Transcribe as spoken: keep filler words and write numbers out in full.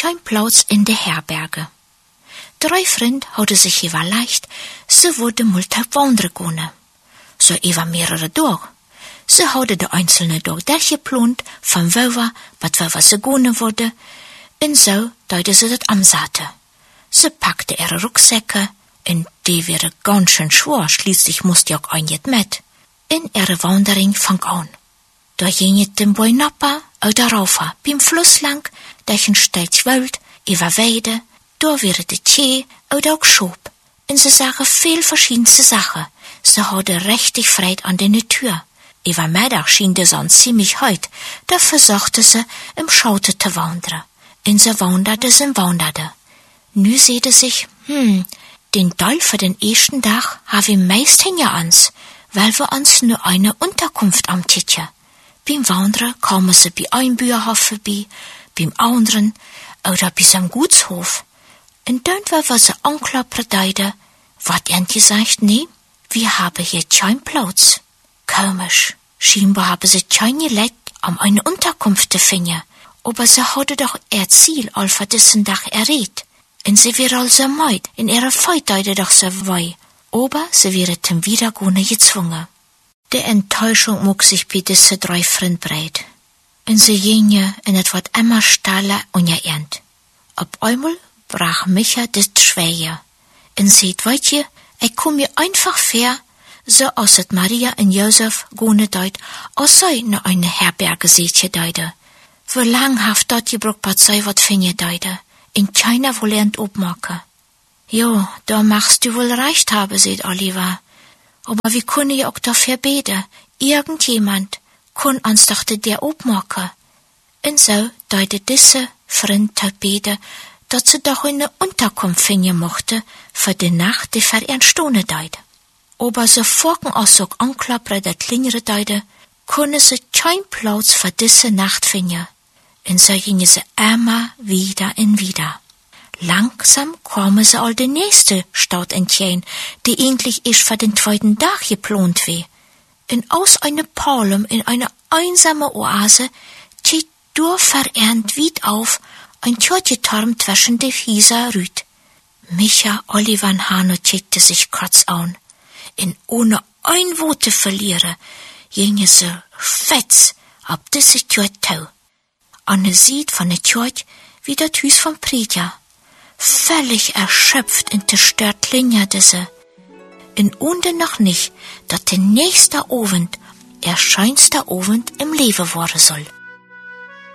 kein Platz in der Herberge. Drei Freund hadden sich überlegt, sie würde multi wandern gehen. So über mehrere Tage. Sie hadden de einzelne Tag durchgeplant, von wo, wat wo sie gehen würde, und so deuten sie das amsaten. Sie packte ihre Rucksäcke, und die wäre ganz schön schwer, schließlich musste ja auch einjet mit. In ihre Wanderung fang an. Da ging den Boy Nappa oder Raufa, beim Fluss lang, durch ein Stück Wald, über Weide, da wäre de Tee oder auch Schub. Und sie sagen viel verschiedenste Sachen. Sie hadden richtig Freude an der Natur. Über Mittag schien die Sonne ziemlich heut, da versuchte sie, im Schaute zu wandern. Und sie wanderte, sie wanderte. Nu seht sich, hm, den Teil für den ersten Tag habe ich meist hinter uns, weil wir uns nur eine Unterkunft am Titje. Beim Wandern kamen sie bei einem Bauernhof vorbei, beim anderen oder bis am Gutshof. Und dann war sie anklappert, was ihnen gesagt, nee, wir haben hier keinen Platz. Komisch, scheinbar haben sie keine Leute, um eine Unterkunft zu finden, aber sie hatte doch ihr Ziel all für diesen Tag errät. Und sie wäre also meid, in ihrer Feitdeide doch so wei, aber sie wäre zum Wiedergehen gezwungen. Die Enttäuschung mag sich bei diese drei Freund breit. Und sie gingen in et wat immer stiller und ernt. Auf einmal brach Micha das Schweigen. Und seht, weißt ihr, ich komm mir einfach fair, so als et Maria und Josef gone deut, als sei ne eine Herberge sehtje deide. Wo langhaft dort gebraucht sei, wat finje deide. In keiner wollend obmachen. Jo, da machst du wohl recht haben, seht Oliver. Aber wie kunne ja auch dafür beten? Irgendjemand kun uns doch der obmachen. Und so deutet diese Freund zu beten, dass sie doch eine Unterkunft finden mochte, für die Nacht, die für ihren Stunde deide. Aber so vorken als auch anklappere der kleinere deide, kunne sie kein Platz für diese Nacht finden. Und so gingen sie immer wieder und wieder. Langsam kamen sie all die nächste Stadt entgegen, die eigentlich erst für den zweiten Tag geplant war. Und aus einer Palm in eine einsame Oase steht durch verernt weit auf ein Kircheturm zwischen den Hieser Rüt. Micha, Oliver und Hanno checkte sich kurz an. Und ohne ein Wort zu verlieren, gingen sie fetz ab diese Tür tau. Anne sieht von der Kirche wie das Haus von Prediger. Völlig erschöpft und zerstört klingerte sie. Und ohne noch nicht, dass der nächste Abend, erscheinster Abend im Leben worden soll.